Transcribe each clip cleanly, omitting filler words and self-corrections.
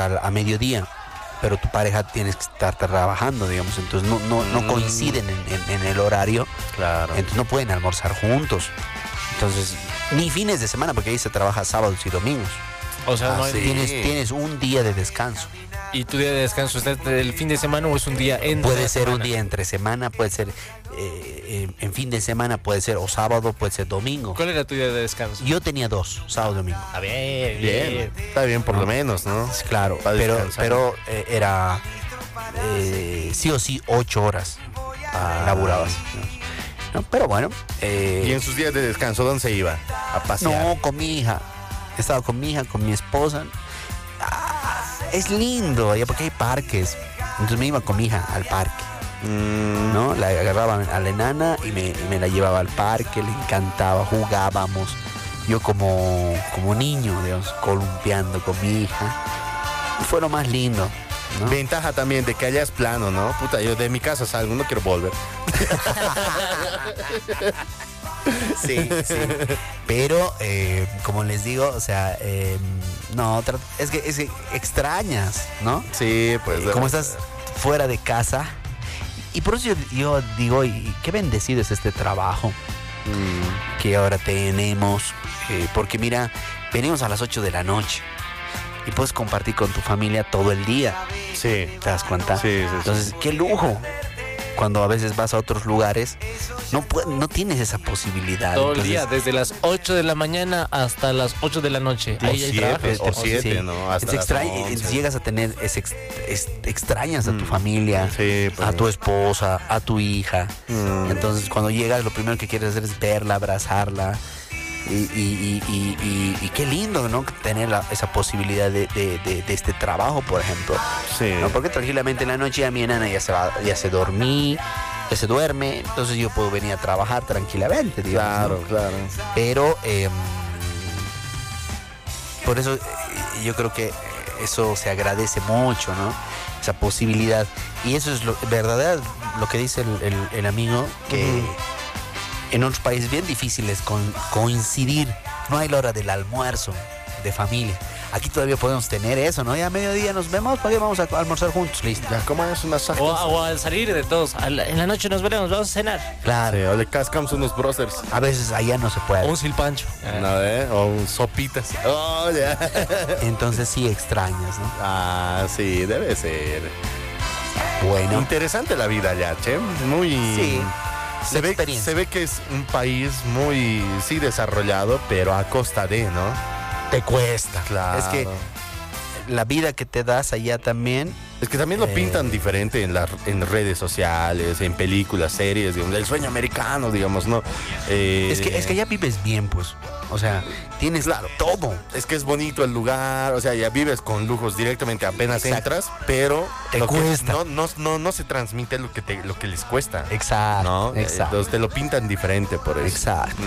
a mediodía, pero tu pareja tienes que estar trabajando, digamos, entonces no coinciden en el horario, Claro. entonces no pueden almorzar juntos. Entonces, ni fines de semana, porque ahí se trabaja sábados y domingos. O sea, no hay- sí. Tienes un día de descanso. ¿Y tu día de descanso es el fin de semana o es un día entre Puede la ser un semana? día entre semana, puede ser en fin de semana, puede ser o sábado, puede ser domingo. ¿Cuál era tu día de descanso? Yo tenía 2, sábado y domingo. A ver, Bien. Está bien por lo menos, ¿no? Sí, claro, Para pero descansar. era sí o sí 8 horas laburabas. ¿No? Pero bueno. Y en sus días de descanso, ¿dónde se iba? A pasear. No, con mi hija. Estaba con mi hija, con mi esposa. Es lindo, ya porque hay parques. Entonces me iba con mi hija al parque, ¿no? La agarraba a la enana y me la llevaba al parque, le encantaba, jugábamos. Yo como niño, digamos, columpiando con mi hija. Fue lo más lindo, ¿no? Ventaja también de que allá es plano, ¿no? Puta, yo de mi casa salgo, no quiero volver. Sí, sí. Pero, como les digo, o sea, no, es que extrañas, ¿no? Sí, pues. Como estás fuera de casa. Y por eso yo digo, y qué bendecido es este trabajo que ahora tenemos. Porque mira, venimos a las 8 de la noche y puedes compartir con tu familia todo el día. Sí. ¿Te das cuenta? Sí, sí, sí. Entonces, qué lujo. Cuando a veces vas a otros lugares, no tienes esa posibilidad. Todo el Entonces, día, desde las 8 de la mañana hasta las 8 de la noche. Ahí hay trabajas. o siete, sí. ¿no? Hasta Entonces, las 11. llegas a tener, extrañas a tu familia, Sí, pues. a tu esposa, a tu hija. Mm. Entonces, cuando llegas, lo primero que quieres hacer es verla, abrazarla. Y qué lindo, ¿no? Tener esa posibilidad de este trabajo, por ejemplo. Sí. ¿No? Porque tranquilamente en la noche ya mi enana ya se duerme, entonces yo puedo venir a trabajar tranquilamente, digamos, Claro, ¿no? claro. Pero por eso yo creo que eso se agradece mucho, ¿no? Esa posibilidad. Y eso es verdad lo que dice el amigo, que en otros países bien difíciles coincidir, no hay la hora del almuerzo de familia. Aquí todavía podemos tener eso, ¿no? Ya a mediodía nos vemos, ¿para qué vamos a almorzar juntos? Listo. Ya, ¿cómo es una saja? O al salir de todos. En la noche nos veremos, vamos a cenar. Claro. Sí, o le cascamos unos brothers. A veces allá no se puede. Un silpancho. ¿No, o un sopitas. Oh, ya. Entonces sí extrañas, ¿no? Ah, sí, debe ser. Bueno. Interesante la vida allá, che. Muy. Sí. Se ve que es un país muy, sí, desarrollado, pero a costa de, ¿no? Te cuesta. Claro. Es que la vida que te das allá también. Es que también lo pintan diferente en redes sociales, en películas, series, digamos, el sueño americano, digamos, ¿no? Es que allá vives bien, pues. O sea, tienes todo. Es que es bonito el lugar, o sea, ya vives con lujos directamente apenas Exacto. entras, pero Te lo que cuesta. no se transmite lo que les cuesta. Exacto. ¿No? Exacto. Entonces te lo pintan diferente por eso. Exacto.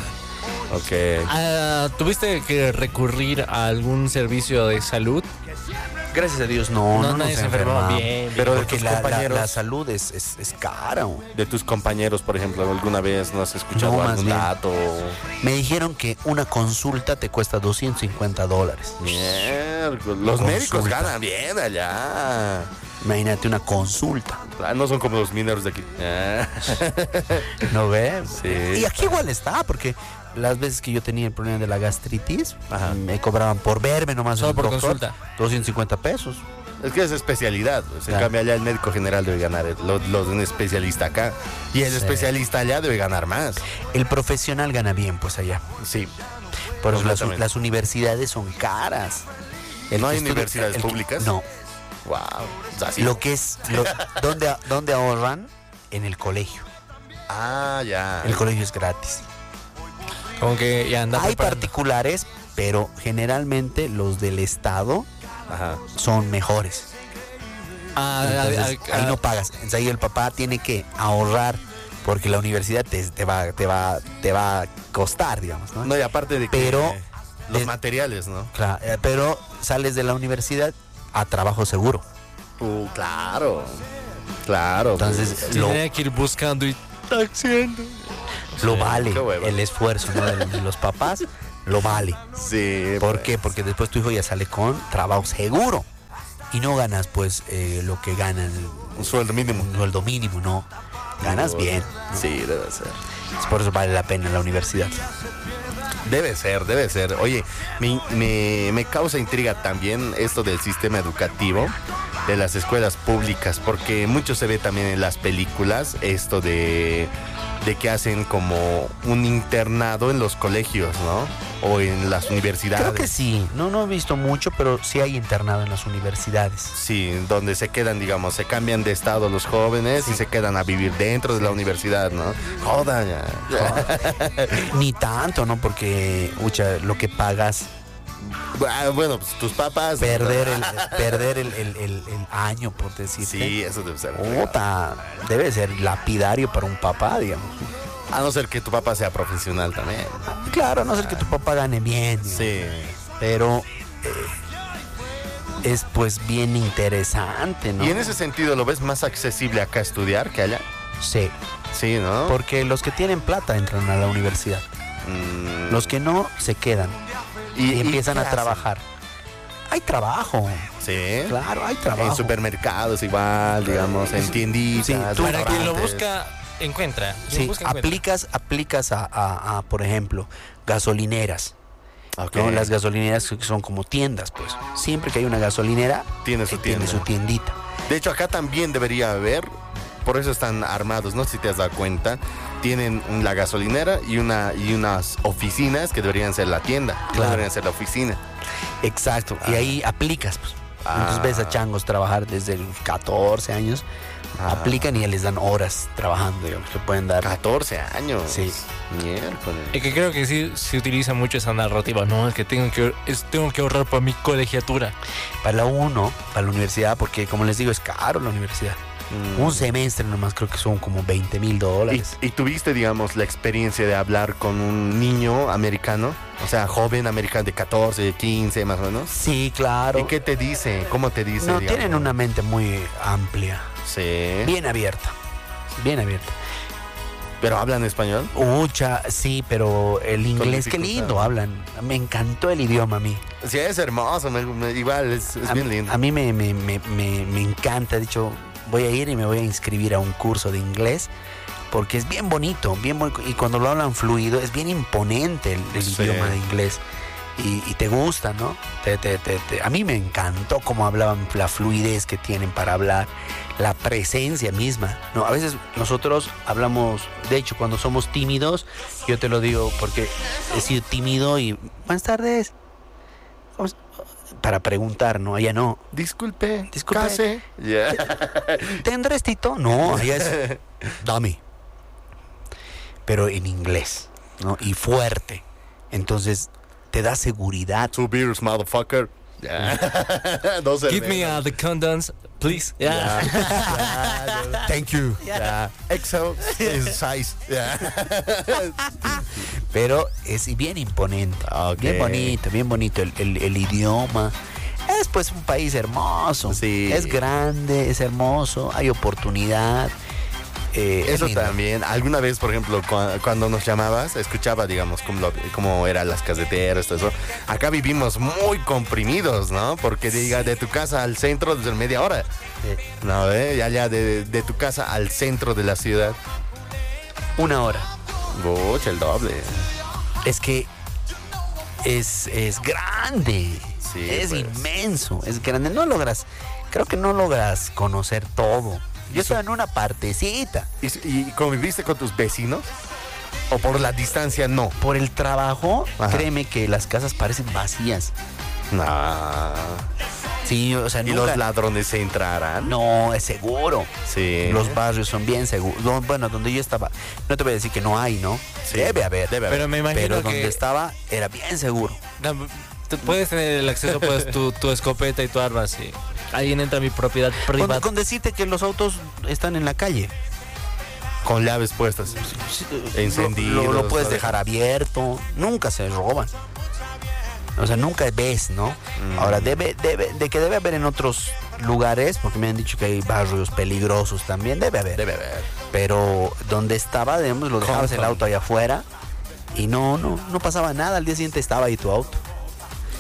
Ok. ¿Tuviste que recurrir a algún servicio de salud? Gracias a Dios no nadie nos se enfermó. enfermamos. Bien, Pero de Porque tus la compañeros, salud es cara. de tus compañeros, por ejemplo, ¿alguna vez no has escuchado No, más algún bien. dato? Me dijeron que una consulta te cuesta $250. Miércoles, los médicos Consulta. ganan bien allá. Imagínate una consulta. No son como los mineros de aquí. ¿No ves? Sí. Y aquí igual está, porque las veces que yo tenía el problema de la gastritis, Ajá. me cobraban por verme nomás. Solo el por doctor, consulta. $250. Es que es especialidad. Pues, en Claro. cambio allá el médico general debe ganar lo de un especialista acá. Y el Sí. especialista allá debe ganar más. El profesional gana bien, pues allá. Sí. Por eso Completamente. las universidades son caras. ¿No hay estudio- universidades el que- públicas? No. Wow. Así. Lo que es, ¿dónde ahorran? En el colegio. Ah, ya. El colegio es gratis. Como que ya anda Hay preparando. particulares, pero generalmente los del Estado Ajá. son mejores. Entonces, ahí no pagas. Entonces ahí el papá tiene que ahorrar porque la universidad te va a costar, digamos, ¿no? No, y aparte de que Pero los les- materiales, ¿no? Claro, pero sales de la universidad a trabajo seguro. Claro. Claro. Entonces Tiene que ir buscando y taxiando. lo Sí, vale qué hueva. el esfuerzo, ¿no? de los papás, lo vale. Sí. ¿Por qué? Porque después tu hijo ya sale con trabajo seguro. y no ganas pues lo que ganan Un sueldo mínimo. un sueldo mínimo, no. Ganas bien, ¿no? Sí, debe ser. Por eso vale la pena la universidad. Debe ser, debe ser. Oye, me causa intriga también esto del sistema educativo de las escuelas públicas, porque mucho se ve también en las películas esto de que hacen como un internado en los colegios, ¿no? O en las universidades. Creo que sí, no he visto mucho, pero sí hay internado en las universidades. Sí, donde se quedan, digamos, se cambian de estado los jóvenes y se quedan a vivir dentro de la universidad, ¿no? Joda ya. Ni tanto, ¿no? Porque, lo que pagas, Bueno, pues tus papás. perder el año, por decirte. Sí, eso debe ser. Puta, debe ser lapidario para un papá, digamos. A no ser que tu papá sea profesional también. Claro, a no ser que tu papá gane bien, digamos. Sí. Pero es pues bien interesante, ¿no? Y en ese sentido, ¿lo ves más accesible acá estudiar que allá? Sí, Sí, ¿no? porque los que tienen plata entran a la universidad. Mm, Los que no, se quedan y empiezan qué a hacen? trabajar. Hay trabajo, Sí. claro, hay trabajo. En supermercados igual, digamos, en tienditas. Sí, tú- Para quien lo restaurantes. busca, encuentra. Quien Sí, busca, encuentra. aplicas a, por ejemplo, gasolineras. Ok. ¿No? Las gasolineras que son como tiendas, pues. Siempre que hay una gasolinera, Tiene su tiene tienda. su tiendita. De hecho, acá también debería haber, por eso están armados, no sé si te has dado cuenta, tienen la gasolinera y unas oficinas que deberían ser la tienda, no Claro. deberían ser la oficina. Exacto. Y ahí aplicas, pues. Entonces ves a changos trabajar desde los 14 años. Aplican y ya les dan horas trabajando, digamos. Te pueden dar. 14 años. Sí. Miércoles. Es que creo que sí se utiliza mucho esa narrativa, ¿no? Es que tengo que ahorrar para mi colegiatura. Para la uno, para la universidad, porque como les digo, es caro la universidad. Un semestre nomás creo que son como $20,000. ¿Y tuviste, digamos, la experiencia de hablar con un niño americano? O sea, joven americano de 14, 15 más o menos. Sí, claro. ¿Y qué te dice? ¿Cómo te dice? No, digamos? tienen una mente muy amplia. Sí. Bien abierta. Bien abierta. ¿Pero hablan español? Sí, pero el inglés, qué dificultad. lindo hablan. Me encantó el idioma a mí. Sí, es hermoso. Igual, es bien lindo. A mí me encanta. De hecho, voy a ir y me voy a inscribir a un curso de inglés porque es bien bonito, y cuando lo hablan fluido es bien imponente el Sí. idioma de inglés y te gusta, ¿no? A mí me encantó cómo hablaban, la fluidez que tienen para hablar, la presencia misma, ¿no? A veces nosotros hablamos, de hecho, cuando somos tímidos, yo te lo digo porque he sido tímido y buenas tardes. Para preguntar, ¿no? Allá no. Disculpe. Disculpe. Case. Yeah. ¿Tendrás Tito? No, allá es dame. Pero en inglés, ¿no? Y fuerte. Entonces, te da seguridad. 2 beers, motherfucker. Yeah. Dos Give me the condoms, please. Yeah. Thank you. Excel is size. Yeah. Pero es bien imponente. Ok. Bien bonito el idioma. Es pues un país hermoso. Sí. Es grande, es hermoso, hay oportunidad. Es Eso lindo. también. Alguna vez, por ejemplo, cuando nos llamabas, escuchaba, digamos, cómo eran las caseteras, todo eso. Acá vivimos muy comprimidos, ¿no? Porque de tu casa al centro desde media hora. No, y allá de tu casa al centro de la ciudad. 1 hora. Gocha, el doble. Es que es grande. Sí, es pues. inmenso, es grande. Creo que no logras conocer todo. Yo estaba en una partecita. ¿Y conviviste con tus vecinos? ¿O por la distancia no? Por el trabajo, Ajá. créeme que las casas parecen vacías. No. Sí, o sea, ¿Y nunca... los ladrones se entrarán? No, es seguro. Sí. Los barrios son bien seguros. Bueno, donde yo estaba, no te voy a decir que no hay, ¿no? Sí. Debe haber. Pero me imagino Pero que donde estaba era bien seguro. tú puedes tener el acceso, pues, tu escopeta y tu arma, sí. Alguien entra a mi propiedad privada. Con decirte que los autos están en la calle. Con llaves puestas. Encendidos. Lo puedes ¿sabes? dejar abierto. Nunca se roban. O sea, nunca ves, ¿no? Ahora, de que debe haber en otros lugares, porque me han dicho que hay barrios peligrosos también, debe haber. Debe haber. Pero donde estaba, digamos, lo dejabas el auto allá afuera y no pasaba nada. Al día siguiente estaba ahí tu auto.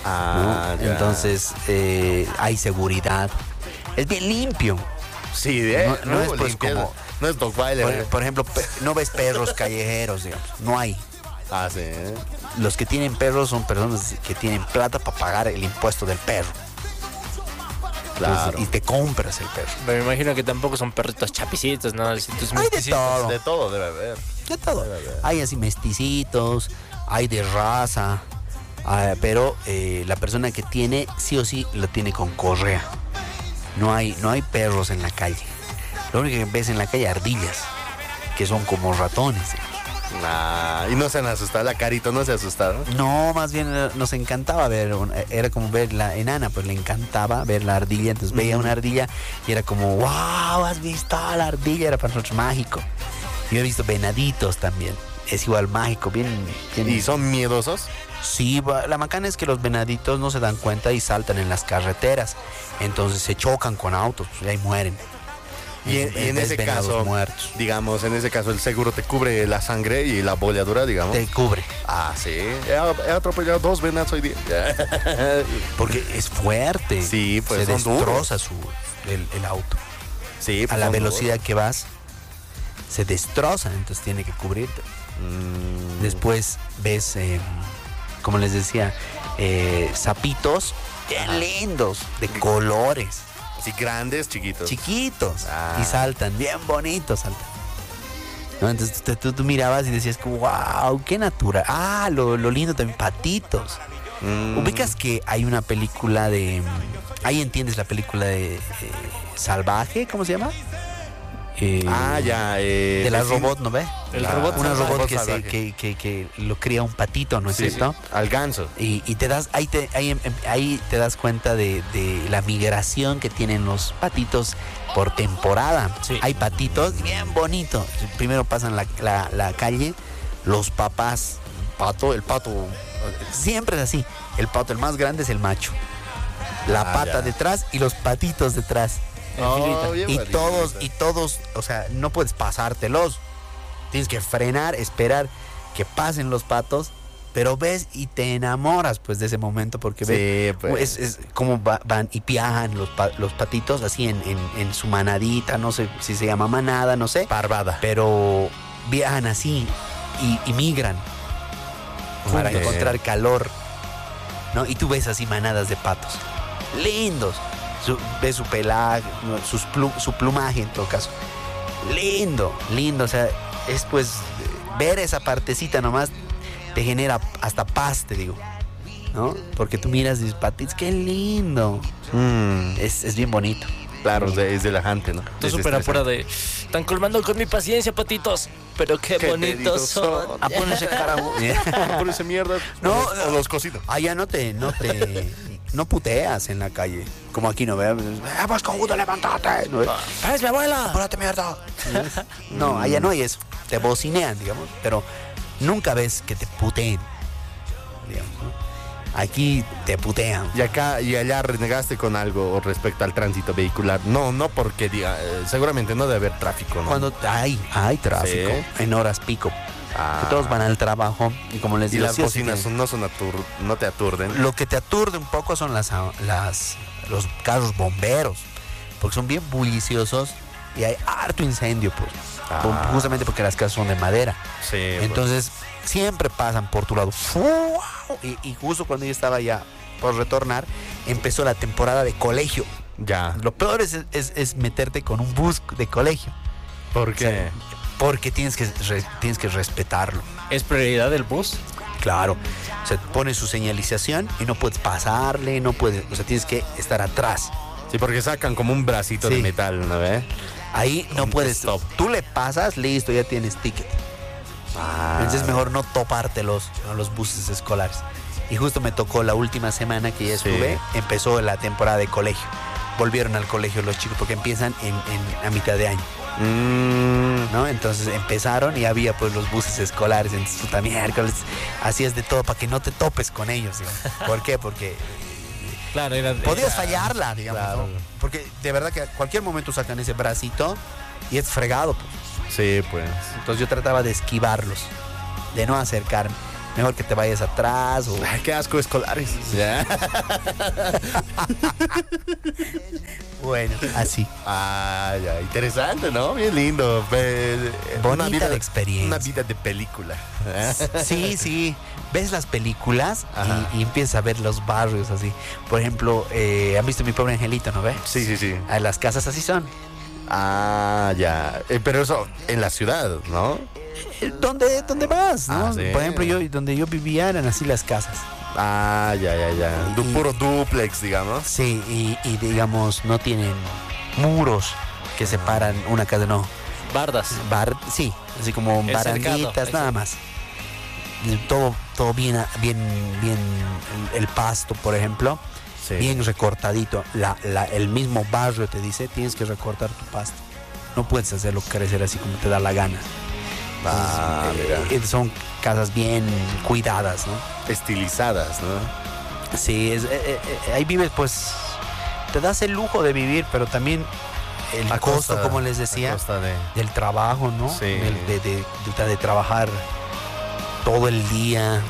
Ah, ¿no? ya. Entonces hay seguridad. Es bien limpio. Sí, no es pues limpieza. como- No es Dogweiler. Por ejemplo, no ves perros callejeros, digamos. No hay. Ah, sí. Los que tienen perros son personas que tienen plata para pagar el impuesto del perro. Entonces, Claro. y te compras el perro. Pero me imagino que tampoco son perritos chapicitos, ¿no? Tus Hay de mesticitos. todo. De todo debe haber. De todo. Debe haber. Hay así mesticitos, hay de raza, pero la persona que tiene, sí o sí, lo tiene con correa. No hay perros en la calle. Lo único que ves en la calle, ardillas, que son como ratones. Nah, y no se han asustado, la carito no se asustaron. No, más bien nos encantaba ver, era como ver la enana, pues le encantaba ver la ardilla, entonces veía una ardilla y era como, wow, has visto a la ardilla, era para nosotros mágico. Yo he visto venaditos también, es igual mágico, bien. ¿Y son miedosos? Sí, la macana es que los venaditos no se dan cuenta y saltan en las carreteras, entonces se chocan con autos y ahí mueren. Y en Ves ese venados caso, muertos. digamos, en ese caso el seguro te cubre la sangre y la bolladura, digamos. Te cubre, Ah, sí. He atropellado 2 venados hoy día. porque es fuerte. Sí, pues se son destroza el auto. Sí, pues A la son velocidad que vas, se destroza, entonces tiene que cubrirte. duros. Después ves, como les decía, sapitos bien lindos, de colores, Sí, grandes, chiquitos. chiquitos, Ah. y saltan, bien bonitos saltan. ¿No? Entonces tú mirabas y decías, wow, qué natural. Ah, lo lindo también, patitos. Ubicas que hay una película de... Ahí entiendes la película de Salvaje, ¿cómo se llama? Ya. De la robot, ¿no ve? El robot Una salvaje. robot salvaje. que lo cría un patito, ¿no es Sí, cierto? sí, al ganso. Y te das, ahí te das cuenta de la migración que tienen los patitos por temporada. Sí. Hay patitos bien bonitos. Primero pasan la calle, los papás, el pato, siempre es así. El pato, el más grande es el macho. La Ah, pata ya. detrás y los patitos detrás. Oh, bien Y bonito. todos, o sea, no puedes pasártelos. Tienes que frenar, esperar que pasen los patos, pero ves y te enamoras pues de ese momento porque ves Sí, pues. es como van y viajan los patitos así en su manadita, no sé si se llama manada, no sé, Parvada. pero viajan así y migran para Juntos. encontrar calor, ¿no? Y tú ves así manadas de patos, lindos. Ves su pelaje, no, su plumaje en todo caso. Lindo, o sea, es pues ver esa partecita nomás te genera hasta paz, te digo, ¿no? Porque tú miras y dices, patitos, qué lindo. Es bien bonito. Claro, es relajante, ¿no? Estoy súper apurado de... Están colmando con mi paciencia, patitos. Pero qué bonitos deditos son. Ah, pon ese carajo. Por esa mierda. No, o los cocido. Allá no puteas en la calle. Como aquí no veas. Pues cojudo, levántate. No, ¡Es mi abuela! apúrate, mierda. No, allá no hay eso. Te bocinean, digamos, pero nunca ves que te puteen, digamos, ¿no? Aquí te putean. Y allá renegaste con algo respecto al tránsito vehicular. No porque diga, seguramente no debe haber tráfico, ¿no? Cuando hay tráfico Sí. en horas pico, Ah. que todos van al trabajo y como les Y digo, las sí o sí bocinas que- no te aturden. lo que te aturde un poco son los carros bomberos, porque son bien bulliciosos y hay harto incendio, pues, justamente porque las casas son de madera. Sí, Entonces siempre pasan por tu lado. Y justo cuando yo estaba ya por retornar, empezó la temporada de colegio. ya. Lo peor es meterte con un bus de colegio, ¿Por qué? porque tienes que respetarlo. ¿Es prioridad el bus? Claro, o sea, pone su señalización y no puedes pasarle, no puedes, o sea, tienes que estar atrás. Sí, porque sacan como un bracito Sí. de metal, ¿no ve? Ahí no Un puedes. stop. Tú le pasas, listo, ya tienes ticket. Entonces es mejor no topártelos a los buses escolares. Y justo me tocó la última semana que ya Sí. estuve, empezó la temporada de colegio. Volvieron al colegio los chicos porque empiezan a mitad de año, ¿no? Entonces empezaron y había pues los buses escolares, entonces puta miércoles, hacías de todo para que no te topes con ellos, digamos. ¿Por qué? Porque Claro, era... podías fallarla, digamos, claro. ¿no? Porque de verdad que a cualquier momento sacan ese bracito y es fregado, pues. Sí, pues. Entonces yo trataba de esquivarlos, de no acercarme. mejor que te vayas atrás o... Ay, qué asco escolares. Ya. Bueno, así. Ah, ya, interesante, ¿no? Bien lindo. Bonita la experiencia. Una vida de película. Sí, sí. Ves las películas Ajá. y empiezas a ver los barrios así. Por ejemplo, ¿han visto Mi Pobre Angelito, no ve? Sí, sí, sí. Las casas así son. Ah, ya. Pero eso en la ciudad, ¿no? ¿Dónde vas? ¿no? Ah, sí. Por ejemplo, donde yo vivía eran así las casas. Ah, ya, ya, ya. Y- Puro duplex, digamos. Sí, y digamos, no tienen muros que separan una casa, no. Bardas. Sí, así como El baranditas, cercado, nada más. Y todo bien, el pasto, por ejemplo, Sí. bien recortadito. El mismo barrio te dice, tienes que recortar tu pasto. No puedes hacerlo crecer así como te da la gana. Ah, mira. Son casas bien cuidadas, ¿no? Estilizadas, ¿no? Sí, ahí vives, pues, te das el lujo de vivir, pero también el costo, como les decía, A costa de... del trabajo, ¿no? Sí. De trabajar todo el día,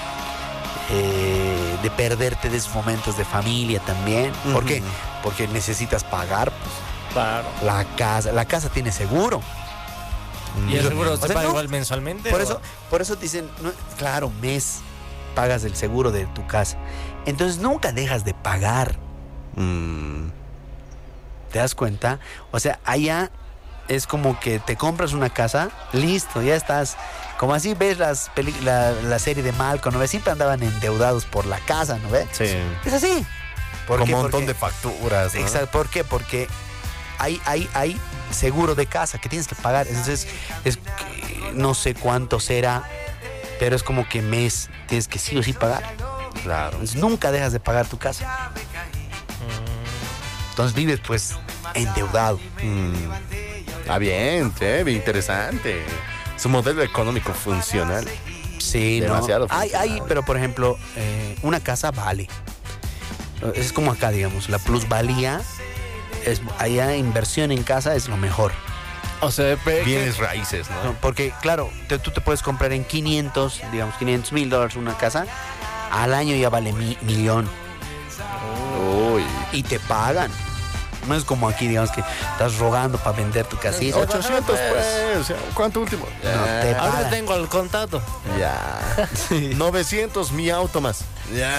de perderte de esos momentos de familia también. ¿Por qué? Ujú. Porque necesitas pagar, pues, Claro. la casa. La casa tiene seguro. ¿Y el Yo- seguro o se sea, paga no, igual mensualmente? Por eso dicen, no, claro, mes pagas el seguro de tu casa. Entonces nunca dejas de pagar. Mm, ¿Te das cuenta? O sea, allá es como que te compras una casa, listo, ya estás. Como así ves la serie de Malcolm, ¿no ves? Siempre andaban endeudados por la casa, ¿no ves? sí. Es así. ¿Por Con qué? un montón Porque- de facturas, ¿no? Exacto. ¿Por qué? Porque hay seguro de casa que tienes que pagar. Entonces, no sé cuánto será, pero es como que mes tienes que sí o sí pagar. Claro. Entonces, nunca dejas de pagar tu casa. Entonces vives pues endeudado. Ah, bien, bien interesante. Es un modelo económico funcional. Sí, Demasiado ¿no? Hay, funcional. pero por ejemplo, una casa vale. Es como acá, digamos, la plusvalía. Allá inversión en casa es lo mejor. O sea, Bienes raíces, ¿no? ¿No? Porque, claro, tú te puedes comprar en 500, digamos, $500,000 una casa. Al año ya vale millón. Uy. Y te pagan. No es como aquí, digamos, que estás rogando para vender tu casita. 800, pues. O sea, ¿cuánto último? te ahorita pagan. tengo el contacto. Ya. 900, mi auto más. Ya.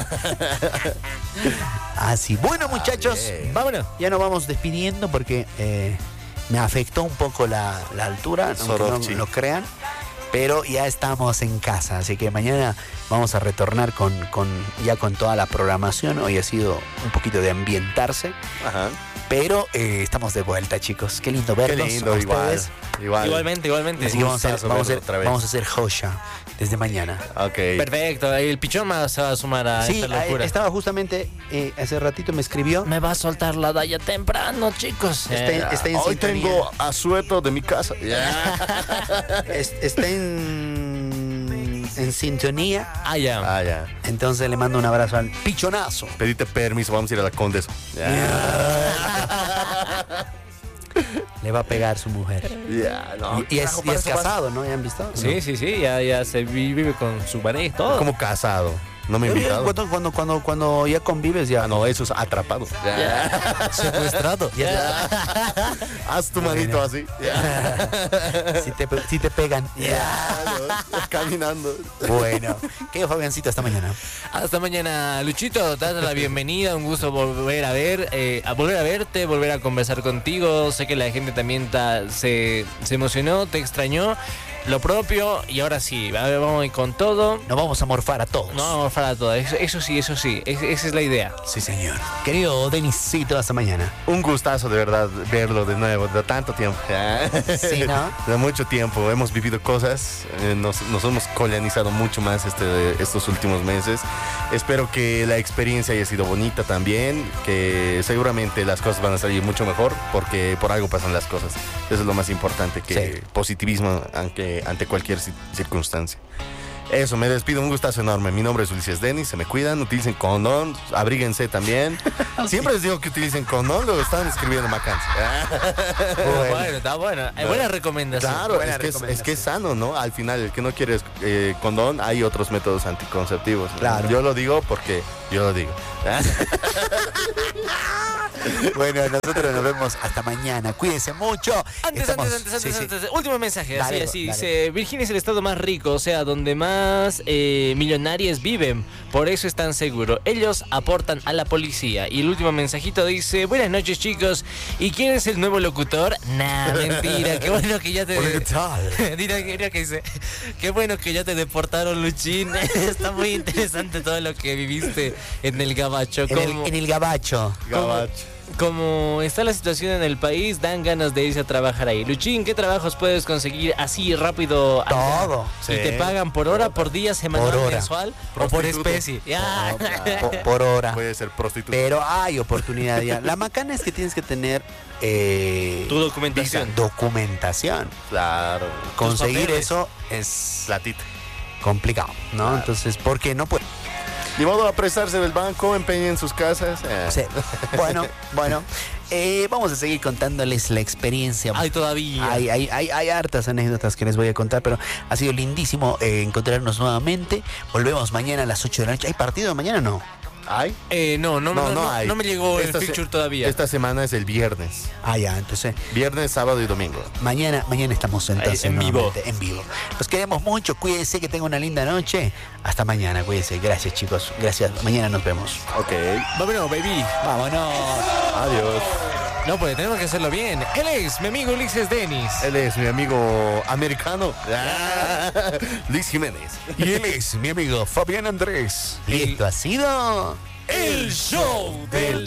Así. Bueno, muchachos, bien. vámonos. Ya nos vamos despidiendo porque me afectó un poco la altura, aunque no Sorochi. lo crean. Pero ya estamos en casa, así que mañana vamos a retornar ya con toda la programación. Hoy ha sido un poquito de ambientarse, Ajá. pero estamos de vuelta, chicos. Qué lindo Qué verlos lindo, a igual. ustedes. Igualmente. Así que vamos a gustazo verlo otra vez. hacer Hosha desde mañana. Ok. Perfecto. El pichón se va a sumar a Sí, esta locura. estaba justamente, hace ratito me escribió. Me va a soltar la daya temprano, chicos. Está en Hoy sintonía. tengo asueto de mi casa. Ya. Está en sintonía. Ah, ya. Ah, ya. Entonces le mando un abrazo al pichonazo. Pedite permiso, vamos a ir a la Condesa. Ya. Le va a pegar su mujer. Ya, no. Y es carajo, para eso vas- casado, ¿no? ¿Ya han visto? Sí, ya se vive con su pareja y todo. Como casado. No me he invitado. Cuando ya convives, ya. Ah, no, eso es atrapado. Ya. Secuestrado. Ya. Haz tu manito así. Ya. Si te pegan. Caminando. Bueno. ¿Qué, Fabiancito? Hasta mañana. Hasta mañana, Luchito. Date la bienvenida. Un gusto volver a verte, volver a conversar contigo. Sé que la gente también se emocionó, te extrañó. Lo propio. Y ahora sí, a ver, vamos a ir con todo. Nos vamos a morfar a todos. No vamos a morfar a todo. Eso sí. Esa es la idea. Sí, señor. Querido Denisito, hasta mañana. Un gustazo de verdad verlo de nuevo, de tanto tiempo. Ya. Sí, ¿no? De mucho tiempo. Hemos vivido cosas, nos hemos colonizado mucho más estos últimos meses. Espero que la experiencia haya sido bonita también, que seguramente las cosas van a salir mucho mejor, porque por algo pasan las cosas. Eso es lo más importante, que Sí. positivismo ante cualquier circunstancia. Eso, me despido, un gustazo enorme. Mi nombre es Ulises Denis, se me cuidan, utilicen condón, abríguense también. Siempre les digo que utilicen condón, luego están escribiendo macanas. Bueno, está bueno. Buena recomendación. Claro, Buena es que recomendación. es sano, ¿no? Al final, el que no quiere condón, hay otros métodos anticonceptivos. Claro. Yo lo digo porque yo lo digo. Bueno, nosotros nos vemos hasta mañana. Cuídense mucho. Antes, último mensaje, Dale, así, dale. dice, Virginia es el estado más rico, o sea, donde más millonarios viven, por eso es tan seguro. Ellos aportan a la policía. Y el último mensajito dice, buenas noches chicos, ¿y quién es el nuevo locutor? Nah, mentira, qué bueno que ya te... Hola, ¿qué tal? Mira que dice, qué bueno que ya te deportaron, Luchín. Está muy interesante todo lo que viviste en el Gabacho. En el gabacho. Gabacho. Como está la situación en el país, dan ganas de irse a trabajar ahí. Luchín, ¿qué trabajos puedes conseguir así rápido? Todo. ¿Y te pagan por hora, por día, semanal, Por hora. mensual o por Prostituto. especie? Ya. Por hora. Puede ser prostituta. Pero hay oportunidad ya. La macana es que tienes que tener Tu documentación. documentación. Claro. Conseguir papeles. eso es Platita. complicado, ¿no? Entonces, ¿por qué no puede? Ni modo a apresarse del banco, empeñen sus casas. Sí. Bueno, vamos a seguir contándoles la experiencia. Ay, todavía. Hay hartas anécdotas que les voy a contar, pero ha sido lindísimo encontrarnos nuevamente. Volvemos mañana a las 8 de la noche. ¿Hay partido mañana? No. ¿Hay? No hay. me llegó el Esta feature todavía. Esta semana es el viernes. Ah, ya, entonces Viernes, sábado y domingo. mañana estamos entonces En vivo. nuevamente en vivo. Los queremos mucho, cuídense, que tengan una linda noche. Hasta mañana, cuídense. Gracias, chicos. Gracias. Mañana nos vemos. Ok. Vámonos, baby. Vámonos. Adiós. No, pues tenemos que hacerlo bien. Él es mi amigo Ulises Denis. Él es mi amigo americano. Luis Jiménez. Y él es mi amigo Fabián Andrés. Y esto ha sido... El show del